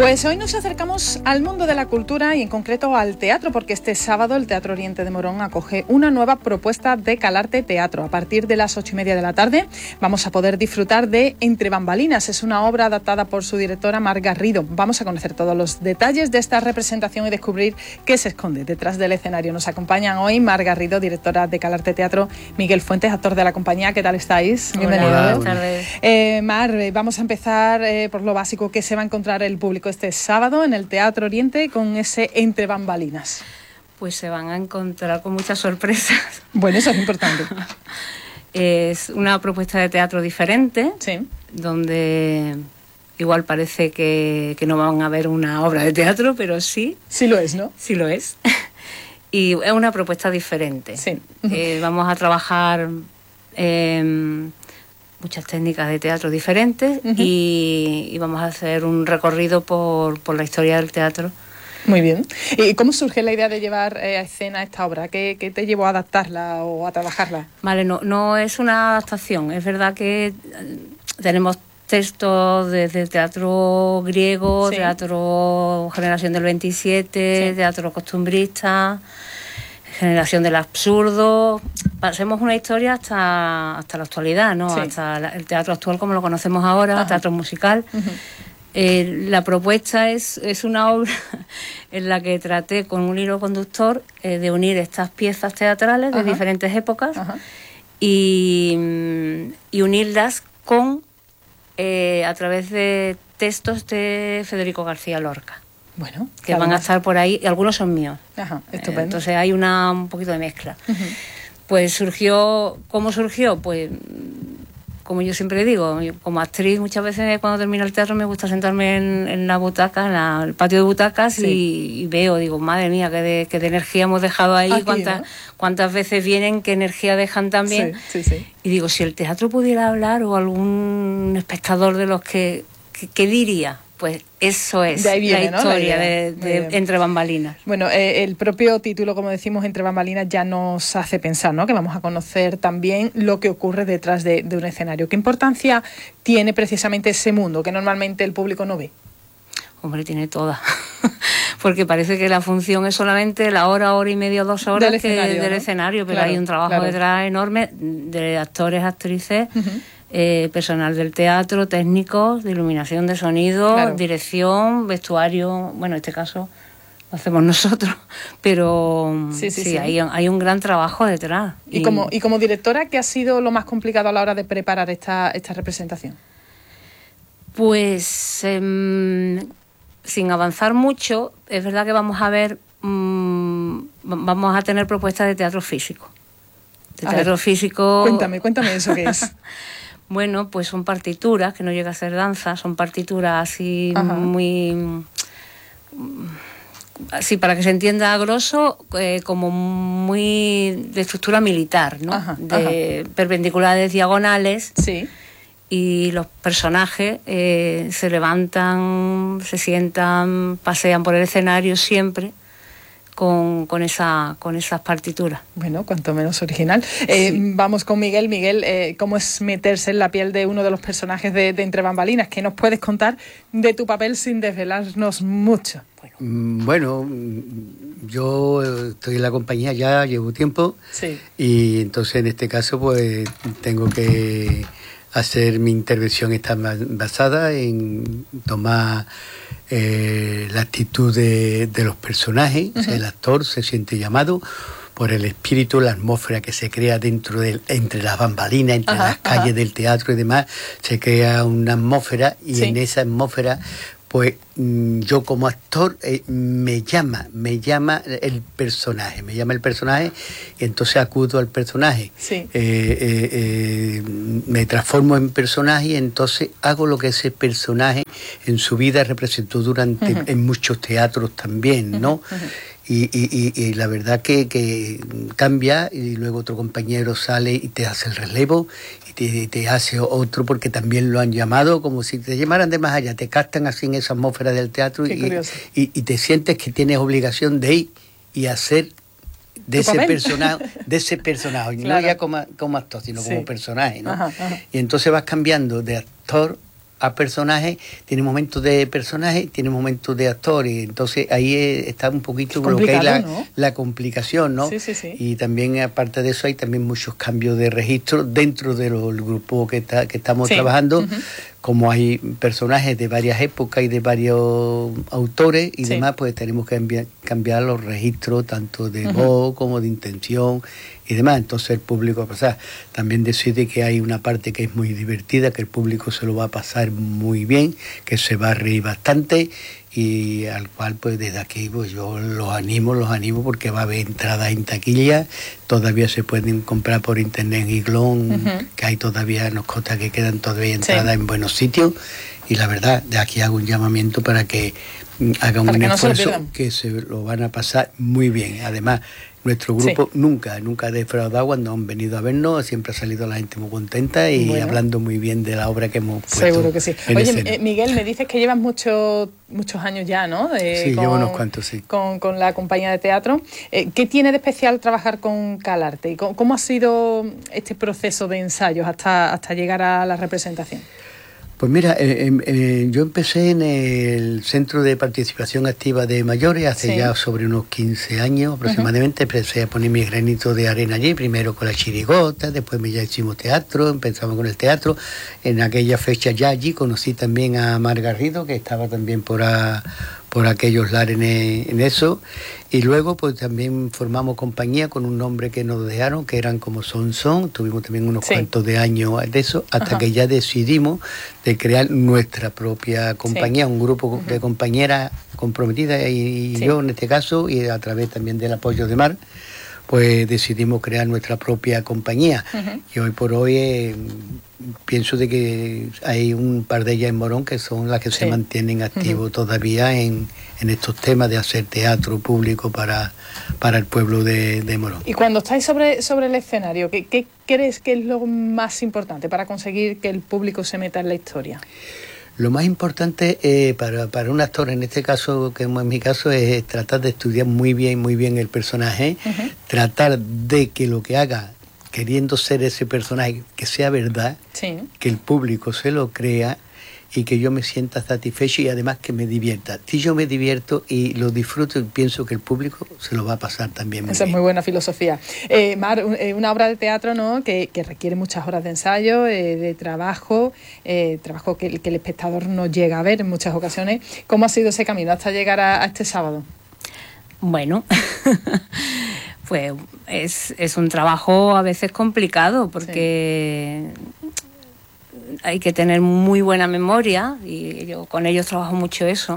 Pues hoy nos acercamos al mundo de la cultura y en concreto al teatro, porque este sábado el Teatro Oriente de Morón acoge una nueva propuesta de Calarte Teatro. A partir de las 8:30 de la tarde vamos a poder disfrutar de Entre Bambalinas. Es una obra adaptada por su directora Mar Garrido. Vamos a conocer todos los detalles de esta representación y descubrir qué se esconde detrás del escenario. Nos acompañan hoy Mar Garrido, directora de Calarte Teatro, Miguel Fuentes, actor de la compañía. ¿Qué tal estáis? Bienvenidos. Buenas tardes. Mar, vamos a empezar por lo básico. ¿Qué se va a encontrar el público este sábado en el Teatro Oriente con ese Entre Bambalinas? Pues se van a encontrar con muchas sorpresas. Bueno, eso es importante. Es una propuesta de teatro diferente, sí, donde igual parece que no van a ver una obra de teatro, pero sí. Sí lo es, ¿no? Sí lo es. Y es una propuesta diferente. Sí. Vamos a trabajar muchas técnicas de teatro diferentes y vamos a hacer un recorrido por la historia del teatro. Muy bien. ¿Y cómo surge la idea de llevar a escena esta obra? ¿Qué te llevó a adaptarla o a trabajarla? Vale, no es una adaptación. Es verdad que tenemos textos desde teatro griego, sí, teatro Generación del 27, sí, teatro costumbrista, Generación del absurdo. Pasemos una historia hasta la actualidad, ¿no? Sí. Hasta el teatro actual como lo conocemos ahora, ajá, teatro musical. La propuesta es una obra en la que traté con un hilo conductor de unir estas piezas teatrales de, ajá, diferentes épocas, ajá, y unirlas con a través de textos de Federico García Lorca. Bueno, que van a estar por ahí, y algunos son míos. Ajá, estupendo. Entonces hay un poquito de mezcla. Pues ¿cómo surgió? Pues como yo siempre digo, como actriz muchas veces cuando termino el teatro me gusta sentarme en la butaca, en el patio de butacas, sí, y veo, digo, madre mía, qué de energía hemos dejado ahí, aquí, cuántas veces vienen, qué energía dejan también. Sí, sí, sí. Y digo, si el teatro pudiera hablar o algún espectador de los ¿qué diría? Pues eso es, de ahí viene, la historia, ¿no? de Entre Bambalinas. Bueno, el propio título, como decimos, Entre Bambalinas, ya nos hace pensar, ¿no?, que vamos a conocer también lo que ocurre detrás de un escenario. ¿Qué importancia tiene precisamente ese mundo que normalmente el público no ve? Hombre, tiene toda. Porque parece que la función es solamente la hora y media, 2 horas del escenario, pero claro, hay un trabajo detrás enorme de actores, actrices, personal del teatro, técnicos de iluminación, de sonido, claro, dirección, vestuario. Bueno, en este caso lo hacemos nosotros, pero sí. Hay un gran trabajo detrás. ¿Y como directora, qué ha sido lo más complicado a la hora de preparar esta representación? Pues sin avanzar mucho, es verdad que vamos a ver, vamos a tener propuestas de teatro físico. Físico. Cuéntame eso qué es. Bueno, pues son partituras, que no llega a ser danza, son partituras así, ajá, muy... así, para que se entienda a grosso, como muy de estructura militar, ¿no? Ajá, de perpendiculares, diagonales. Sí. Y los personajes se levantan, se sientan, pasean por el escenario siempre con esas partituras. Bueno, cuanto menos original. Sí. Vamos con Miguel. Miguel, ¿cómo es meterse en la piel de uno de los personajes de Entre Bambalinas? ¿Qué nos puedes contar de tu papel sin desvelarnos mucho? Bueno, yo estoy en la compañía ya, llevo tiempo, sí, y entonces en este caso pues tengo que hacer mi intervención, está basada en tomar la actitud de los personajes. O sea, el actor se siente llamado por el espíritu, la atmósfera que se crea entre las bambalinas, entre las calles del teatro y demás, se crea una atmósfera y sí, en esa atmósfera pues yo como actor me llama el personaje y entonces acudo al personaje, sí, me transformo en personaje y entonces hago lo que ese personaje en su vida representó durante en muchos teatros también, ¿no? Y la verdad que cambia y luego otro compañero sale y te hace el relevo y te hace otro porque también lo han llamado como si te llamaran de más allá, te captan así en esa atmósfera del teatro y te sientes que tienes obligación de ir y hacer de ese personaje, claro, no ya como actor, sino sí, como personaje, ¿no? Y entonces vas cambiando de actor a personajes, tiene momentos de personajes, tiene momentos de actores. Entonces ahí está un poquito lo que es la complicación, ¿no? Sí, sí, sí. Y también, aparte de eso, hay también muchos cambios de registro dentro del grupo que estamos trabajando. Como hay personajes de varias épocas y de varios autores y demás, pues tenemos que cambiar los registros tanto de voz como de intención y demás. Entonces el público también decide que hay una parte que es muy divertida, que el público se lo va a pasar muy bien, que se va a reír bastante, y al cual pues desde aquí pues yo los animo porque va a haber entradas en taquilla, todavía se pueden comprar por internet en Iglón, que hay todavía, nos consta que quedan todavía entradas en buenos sitios, y la verdad de aquí hago un llamamiento para que hagan un esfuerzo, que se lo van a pasar muy bien. Además, nuestro grupo nunca ha defraudado cuando han venido a vernos, siempre ha salido la gente muy contenta y hablando muy bien de la obra que hemos puesto. Seguro que sí. Oye, Miguel, me dices que llevas muchos años ya, ¿no? Sí, llevo unos cuantos, sí. Con la compañía de teatro. ¿Qué tiene de especial trabajar con Calarte? ¿Y cómo ha sido este proceso de ensayos hasta llegar a la representación? Pues mira, yo empecé en el Centro de Participación Activa de Mayores hace ya sobre unos 15 años aproximadamente. Empecé a poner mi granito de arena allí, primero con la chirigota, después ya hicimos teatro, empezamos con el teatro. En aquella fecha ya allí conocí también a Mar Garrido, que estaba también por aquellos lares en eso, y luego pues también formamos compañía con un nombre que nos dejaron, que eran como Son, tuvimos también unos cuantos de años de eso, hasta que ya decidimos de crear nuestra propia compañía, un grupo de compañeras comprometidas, y yo en este caso, y a través también del apoyo de Mar, pues decidimos crear nuestra propia compañía. Y hoy por hoy pienso de que hay un par de ellas en Morón que son las que se mantienen activos todavía en estos temas de hacer teatro público para el pueblo de Morón. Y cuando estáis sobre el escenario, ¿qué crees que es lo más importante para conseguir que el público se meta en la historia? Lo más importante para un actor, en este caso, que en mi caso, es tratar de estudiar muy bien el personaje, tratar de que lo que haga, queriendo ser ese personaje, que sea verdad, que el público se lo crea y que yo me sienta satisfecho y además que me divierta. Si yo me divierto y lo disfruto, pienso que el público se lo va a pasar también muy bien. Esa es muy buena filosofía. Mar, una obra de teatro, ¿no?, que requiere muchas horas de ensayo, de trabajo que el espectador no llega a ver en muchas ocasiones. ¿Cómo ha sido ese camino hasta llegar a este sábado? Bueno, pues es un trabajo a veces complicado porque hay que tener muy buena memoria, y yo con ellos trabajo mucho eso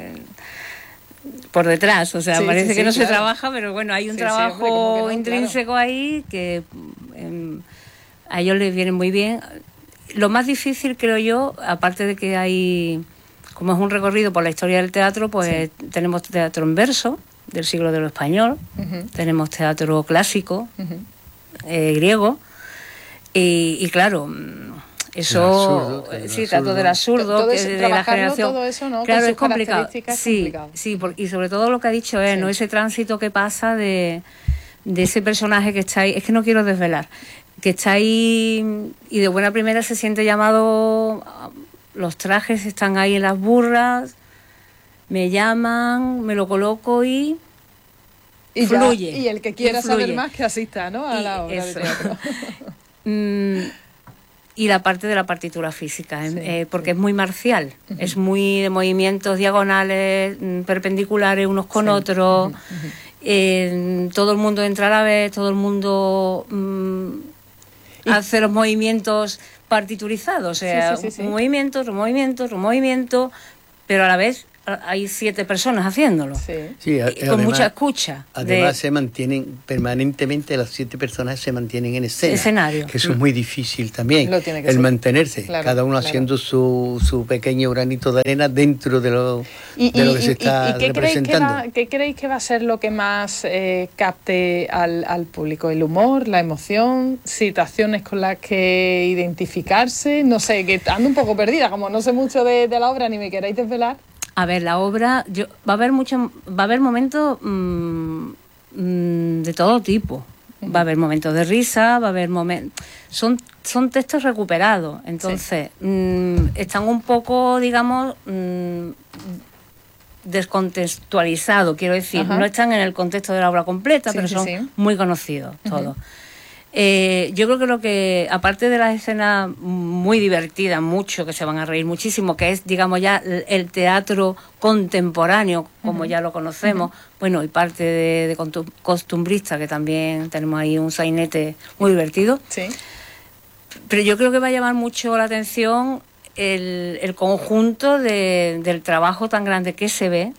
por detrás, o sea, parece que no se trabaja, pero bueno, hay un trabajo intrínseco ahí que a ellos les viene muy bien. Lo más difícil, creo yo, aparte de que hay, como es un recorrido por la historia del teatro, pues tenemos teatro en verso del siglo de lo español, tenemos teatro clásico, griego, y claro, eso, tanto del absurdo, que de la generación, todo eso, ¿no?, claro, es complicado. Y sobre todo lo que ha dicho él, ¿no?, ese tránsito que pasa de ese personaje que está ahí, es que no quiero desvelar, que está ahí y de buena primera se siente llamado, los trajes están ahí en las burras, me llaman, me lo coloco y fluye. Y el que quiera saber más, que asista, ¿no?, a la obra de teatro. Y la parte de la partitura física, porque es muy marcial, es muy de movimientos diagonales, perpendiculares unos con otros, todo el mundo entra a la vez, todo el mundo hace los movimientos partiturizados, o sea, un movimiento, pero a la vez hay 7 personas haciéndolo, con además, mucha escucha. Además se mantienen permanentemente, las 7 personas se mantienen en escenario, que eso es muy difícil también, mantenerse, cada uno haciendo su pequeño granito de arena dentro de lo que se está representando. ¿Qué creéis que va a ser lo que más capte al público? ¿El humor, la emoción, situaciones con las que identificarse? No sé, que ando un poco perdida, como no sé mucho de la obra ni me queráis desvelar. A ver, la obra, va a haber momentos de todo tipo. Va a haber momentos de risa, va a haber momentos... Son textos recuperados, entonces están un poco, digamos, descontextualizados, quiero decir. No están en el contexto de la obra completa, pero son muy conocidos todos. Yo creo que aparte de las escenas muy divertidas, mucho, que se van a reír muchísimo, que es, digamos, ya el teatro contemporáneo, como ya lo conocemos, bueno, y parte de costumbrista, que también tenemos ahí un sainete muy divertido. Sí. Pero yo creo que va a llamar mucho la atención el conjunto del trabajo tan grande que se ve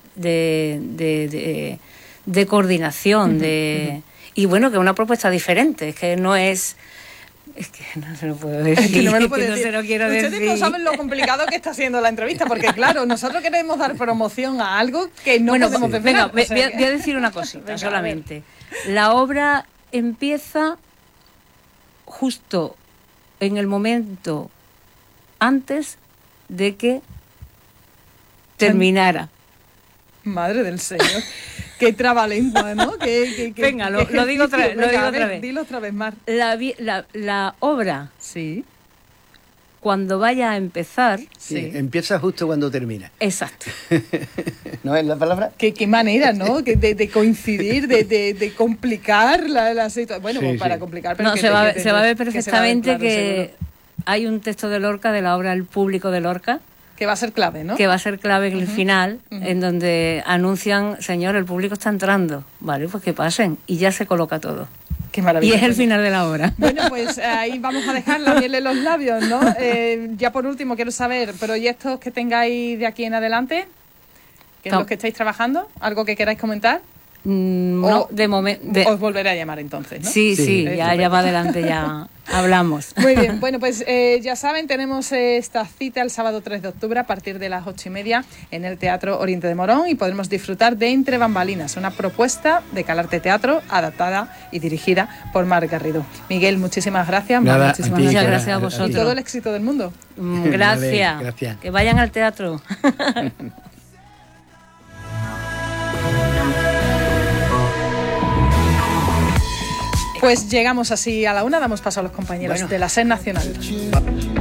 de coordinación, y bueno, que es una propuesta diferente, es que no es... Es que no se lo puedo decir. Es que no me lo puedo decir. No se lo quiero Ustedes decir. no saben lo complicado que está siendo la entrevista, porque claro, nosotros queremos dar promoción a algo que no podemos decir. Venga, voy a decir una cosita. Venga, solamente. La obra empieza justo en el momento antes de que terminara. Madre del Señor. Qué trabalengua, ¿no? Venga, lo digo otra vez. Dilo otra vez, Mar. La obra, sí, cuando vaya a empezar... Sí, empieza justo cuando termina. Exacto. ¿No es la palabra? Qué manera, ¿no? De coincidir, de complicar la situación. Bueno, pues para complicar... Pero no, se va a ver perfectamente que hay un texto de Lorca, de la obra El público de Lorca, que va a ser clave, ¿no? Que va a ser clave en el final, en donde anuncian, señor, el público está entrando. Vale, pues que pasen. Y ya se coloca todo. Qué maravilla. Y es el final de la obra. Bueno, pues ahí vamos a dejar la miel en los labios, ¿no? Ya por último, quiero saber, proyectos que tengáis de aquí en adelante, que es los que estáis trabajando, algo que queráis comentar. No, de momento... Os volveré a llamar entonces, ¿no? Sí, ya va adelante, ya hablamos. Muy bien, bueno, pues ya saben, tenemos esta cita el sábado 3 de octubre a partir de las 8:30 en el Teatro Oriente de Morón y podremos disfrutar de Entre Bambalinas, una propuesta de Calarte Teatro adaptada y dirigida por Mar Garrido. Miguel, muchísimas gracias. Nada, muchas gracias a vosotros. Y todo el éxito del mundo. Gracias. Que vayan al teatro. Pues llegamos así a la una, damos paso a los compañeros de la SER Nacional.